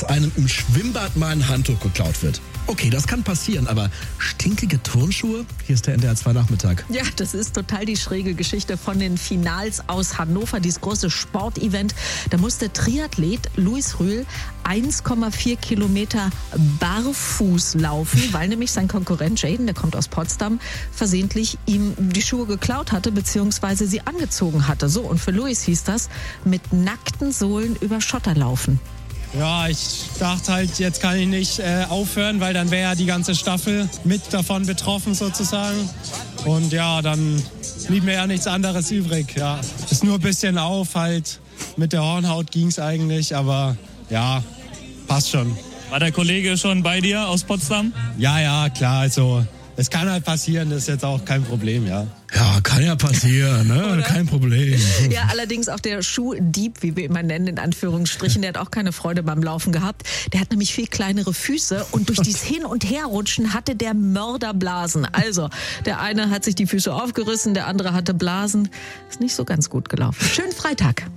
einem im Schwimmbad mal ein Handtuch geklaut wird. Okay, das kann passieren, aber stinkige Turnschuhe? Hier ist der NDR 2 Nachmittag. Ja, das ist total die schräge Geschichte von den Finals aus Hannover, dieses große Sportevent. Da musste Triathlet Luis Rühl 1,4 Kilometer barfuß laufen, weil nämlich sein Konkurrent Jaden, der kommt aus Potsdam, versehentlich ihm die Schuhe geklaut hatte bzw. sie angezogen hatte. So, und für Luis hieß das, mit nackten Sohlen über Schotter laufen. Ja, ich dachte halt, jetzt kann ich nicht aufhören, weil dann wäre ja die ganze Staffel mit davon betroffen sozusagen. Und ja, dann blieb mir ja nichts anderes übrig. Ja, ist nur ein bisschen auf, halt mit der Hornhaut ging es eigentlich, aber ja, passt schon. War der Kollege schon bei dir aus Potsdam? Ja, klar, also es kann halt passieren, das ist jetzt auch kein Problem, ja. Ja, kann ja passieren, ne? Kein Problem. Ja, allerdings auch der Schuhdieb, wie wir immer nennen, in Anführungsstrichen, der hat auch keine Freude beim Laufen gehabt. Der hat nämlich viel kleinere Füße und durch dieses Hin- und Herrutschen hatte der Mörderblasen. Also, der eine hat sich die Füße aufgerissen, der andere hatte Blasen. Ist nicht so ganz gut gelaufen. Schönen Freitag.